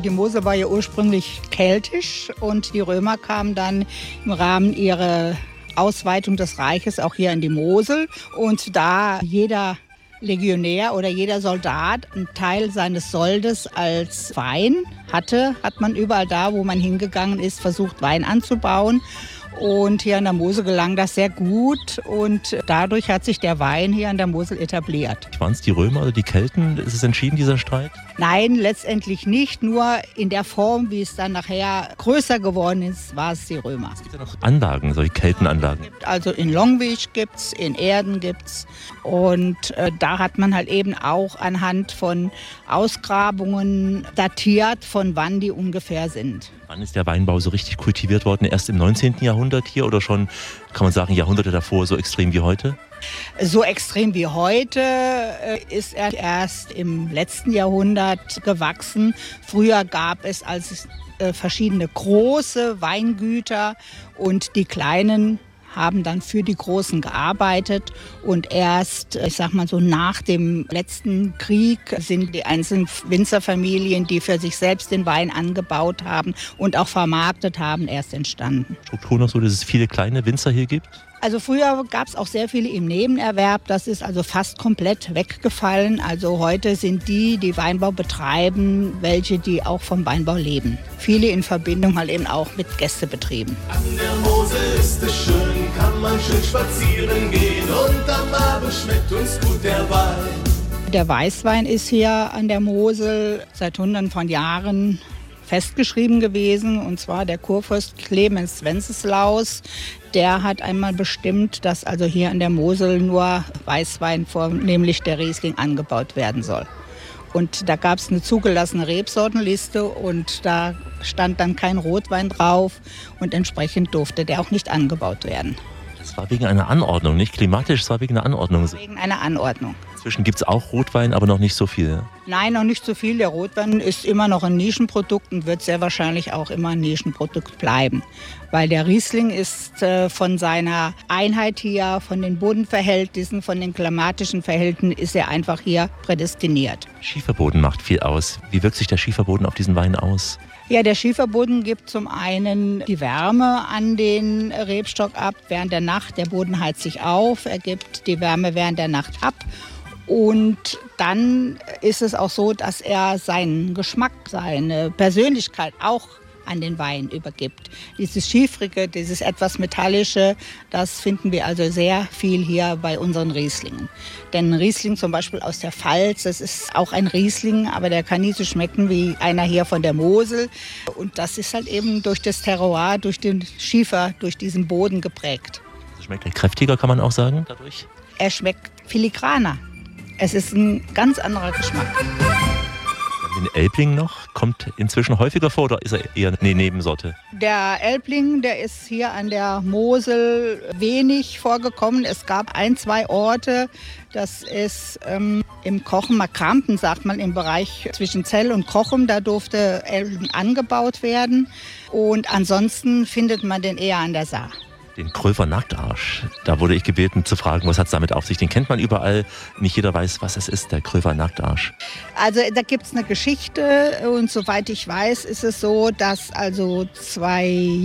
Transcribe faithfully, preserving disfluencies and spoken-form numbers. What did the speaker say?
Die Mosel war ja ursprünglich keltisch und die Römer kamen dann im Rahmen ihrer Ausweitung des Reiches auch hier in die Mosel. Und da jeder Legionär oder jeder Soldat einen Teil seines Soldes als Wein hatte, hat man überall da, wo man hingegangen ist, versucht, Wein anzubauen. Und hier an der Mosel gelang das sehr gut und dadurch hat sich der Wein hier an der Mosel etabliert. Waren es die Römer oder die Kelten? Ist es entschieden, dieser Streit? Nein, letztendlich nicht. Nur in der Form, wie es dann nachher größer geworden ist, war es die Römer. Es gibt ja noch Anlagen, solche Keltenanlagen. Also in Longwich gibt es, in Erden gibt es. Und äh, da hat man halt eben auch anhand von Ausgrabungen datiert, von wann die ungefähr sind. Wann ist der Weinbau so richtig kultiviert worden? Erst im neunzehnten Jahrhundert hier oder schon, kann man sagen, Jahrhunderte davor so extrem wie heute? So extrem wie heute ist er erst im letzten Jahrhundert gewachsen. Früher gab es als verschiedene große Weingüter und die kleinen haben dann für die Großen gearbeitet und erst, ich sag mal so, nach dem letzten Krieg sind die einzelnen Winzerfamilien, die für sich selbst den Wein angebaut haben und auch vermarktet haben, erst entstanden. Struktur noch so, dass es viele kleine Winzer hier gibt? Also früher gab es auch sehr viele im Nebenerwerb, das ist also fast komplett weggefallen. Also heute sind die, die Weinbau betreiben, welche, die auch vom Weinbau leben. Viele in Verbindung halt eben auch mit Gästebetrieben. An der Mosel ist es schön, kann man schön spazieren gehen und am Abend schmeckt uns gut der Wein. Der Weißwein ist hier an der Mosel seit Hunderten von Jahren festgeschrieben gewesen, und zwar der Kurfürst Clemens Wenceslaus. Der hat einmal bestimmt, dass also hier an der Mosel nur Weißwein, vornehmlich der Riesling, angebaut werden soll. Und da gab es eine zugelassene Rebsortenliste und da stand dann kein Rotwein drauf und entsprechend durfte der auch nicht angebaut werden. Das war wegen einer Anordnung, nicht klimatisch, es war wegen einer Anordnung. Wegen einer Anordnung. Inzwischen gibt es auch Rotwein, aber noch nicht so viel. Nein, noch nicht so viel. Der Rotwein ist immer noch ein Nischenprodukt und wird sehr wahrscheinlich auch immer ein Nischenprodukt bleiben. Weil der Riesling ist äh, von seiner Einheit hier, von den Bodenverhältnissen, von den klimatischen Verhältnissen, ist er einfach hier prädestiniert. Schieferboden macht viel aus. Wie wirkt sich der Schieferboden auf diesen Wein aus? Ja, der Schieferboden gibt zum einen die Wärme an den Rebstock ab während der Nacht. Der Boden heizt sich auf, er gibt die Wärme während der Nacht ab. Und dann ist es auch so, dass er seinen Geschmack, seine Persönlichkeit auch an den Wein übergibt. Dieses Schiefrige, dieses etwas Metallische, das finden wir also sehr viel hier bei unseren Rieslingen. Denn Riesling zum Beispiel aus der Pfalz, das ist auch ein Riesling, aber der kann nie so schmecken wie einer hier von der Mosel. Und das ist halt eben durch das Terroir, durch den Schiefer, durch diesen Boden geprägt. Schmeckt er kräftiger, kann man auch sagen, dadurch? Er schmeckt filigraner. Es ist ein ganz anderer Geschmack. Den Elbling noch, kommt inzwischen häufiger vor oder ist er eher eine Nebensorte? Der Elbling, der ist hier an der Mosel wenig vorgekommen. Es gab ein, zwei Orte, das ist ähm, im Kochem, Markrampen sagt man, im Bereich zwischen Zell und Kochem, da durfte Elbling angebaut werden. Und ansonsten findet man den eher an der Saar. Den Kröver Nacktarsch. Da wurde ich gebeten zu fragen, was hat es damit auf sich? Den kennt man überall. Nicht jeder weiß, was es ist, der Kröver Nacktarsch. Also da gibt es eine Geschichte und soweit ich weiß, ist es so, dass also zwei